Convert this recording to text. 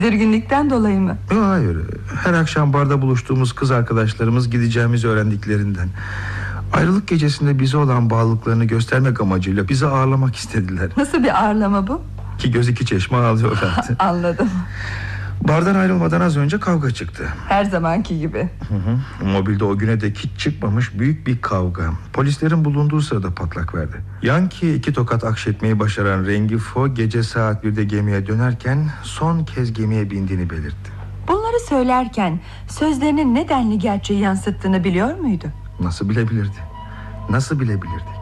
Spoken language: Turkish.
Tedirginlikten dolayı mı? Hayır, her akşam barda buluştuğumuz kız arkadaşlarımız gideceğimizi öğrendiklerinden. Ayrılık gecesinde bize olan bağlılıklarını göstermek amacıyla bizi ağırlamak istediler. Nasıl bir ağırlama bu? İki göz iki çeşme ağlıyorlardı. Anladım. Bardan ayrılmadan az önce kavga çıktı. Her zamanki gibi. Mobilde o güne dek hiç çıkmamış büyük bir kavga. Polislerin bulunduğu sırada patlak verdi. Yanki'ye 2 tokat akşetmeyi başaran Rengifo gece saat 1'de gemiye dönerken son kez gemiye bindiğini belirtti. Bunları söylerken sözlerinin nedenli gerçeği yansıttığını biliyor muydu? Nasıl bilebilirdi? Nasıl bilebilirdi?